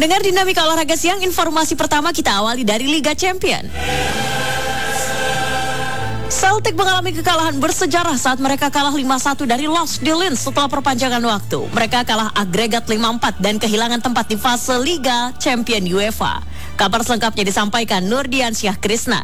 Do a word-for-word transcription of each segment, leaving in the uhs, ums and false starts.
Pendengar Dinamika Olahraga Siang, informasi pertama kita awali dari Liga Champion. Celtic mengalami kekalahan bersejarah saat mereka kalah lima satu dari Lost di Linz setelah perpanjangan waktu. Mereka kalah agregat lima empat dan kehilangan tempat di fase Liga Champion UEFA. Kabar selengkapnya disampaikan Nurdiansyah Krisna.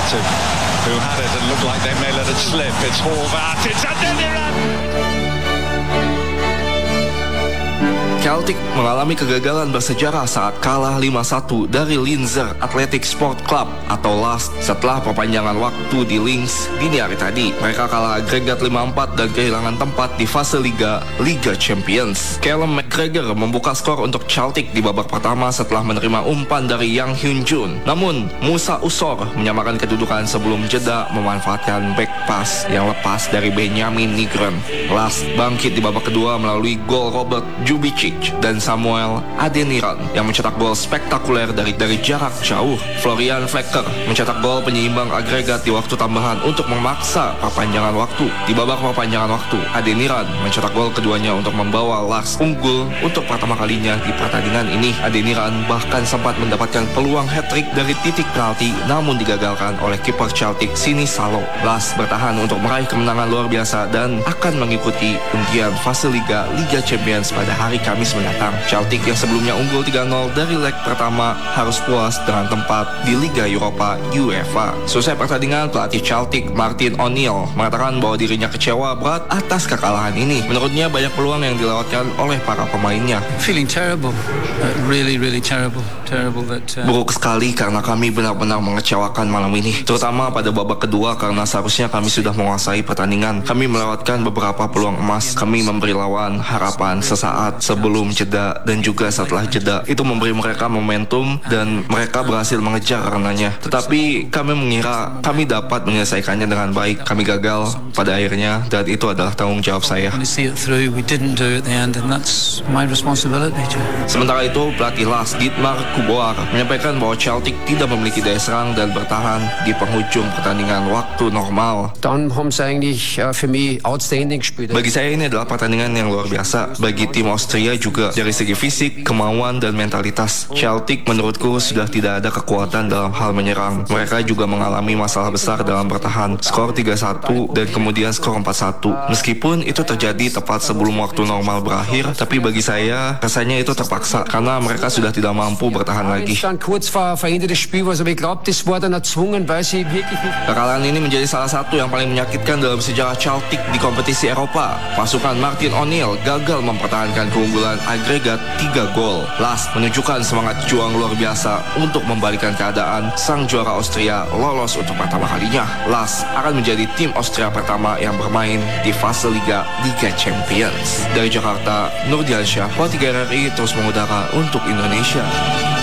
Celtic mengalami kegagalan bersejarah saat kalah lima satu dari Linzer Athletic Sport Club atau L A S setelah perpanjangan waktu di Linz dini hari tadi. Mereka kalah agregat lima empat dan kehilangan tempat di fase Liga Liga Champions. Callum McGregor membuka skor untuk Celtic di babak pertama setelah menerima umpan dari Yang Hyun Jun. Namun Musa Usor menyamakan kedudukan sebelum jeda memanfaatkan back pass yang lepas dari Benjamin Nigren. L A S bangkit di babak kedua melalui gol Robert Jubicic dan Samuel Adeniran yang mencetak gol spektakuler dari dari jarak jauh. Florian Flecker mencetak gol penyeimbang agregat di waktu tambahan untuk memaksa perpanjangan waktu. Di babak perpanjangan waktu, Adeniran mencetak gol keduanya untuk membawa L A S unggul untuk pertama kalinya di pertandingan ini. Adeniran bahkan sempat mendapatkan peluang hat-trick dari titik penalti, namun digagalkan oleh kiper Celtic Sini Salo. L A S bertahan untuk meraih kemenangan luar biasa dan akan mengikuti undian fase Liga Liga Champions pada hari Kamis mendatang. Celtic yang sebelumnya unggul tiga nol dari leg pertama harus puas dengan tempat di Liga Eropa UEFA. Selesai pertandingan, pelatih Celtic Martin O'Neill mengatakan bahwa dirinya kecewa berat atas kekalahan ini. Menurutnya banyak peluang yang dilewatkan oleh para pemainnya. Feeling terrible, uh, really really terrible, terrible that. Uh... Buruk sekali karena kami benar-benar mengecewakan malam ini, terutama pada babak kedua karena seharusnya kami sudah menguasai pertandingan. Kami melewatkan beberapa peluang emas. Kami memberi lawan harapan sesaat sebelum jeda dan juga setelah jeda. Itu memberi mereka momentum dan mereka berhasil mengejar karenanya. Tetapi kami mengira kami dapat menyelesaikannya dengan baik. Kami gagal pada akhirnya dan itu adalah tanggung jawab saya. Sementara itu, pelatih L A S Dietmar Kuboar menyampaikan bahwa Celtic tidak memiliki daya serang dan bertahan di penghujung pertandingan waktu normal. Bagi saya ini adalah pertandingan yang luar biasa. Bagi tim Austria juga dari segi fisik, kemauan, dan mentalitas. Celtic menurutku sudah tidak ada kekuatan dalam hal menyerang. Mereka juga mengalami masalah besar dalam bertahan. Skor tiga satu dan kemudian skor empat satu. Meskipun itu terjadi tepat sebelum waktu normal berakhir, tapi bagi saya rasanya itu terpaksa karena mereka sudah tidak mampu bertahan lagi. Kekalahan ini menjadi salah satu yang paling menyakitkan dalam sejarah Celtic di kompetisi Eropa. Pasukan Martin O'Neill gagal mempertahankan keunggulan agregat tiga gol. L A S menunjukkan semangat juang luar biasa untuk membalikan keadaan. Sang juara Austria lolos untuk pertama kalinya. L A S akan menjadi tim Austria pertama yang bermain di fase Liga Liga Champions. Dari Jakarta, Nurdiansyah, Pro tiga R R I terus mengudara untuk Indonesia.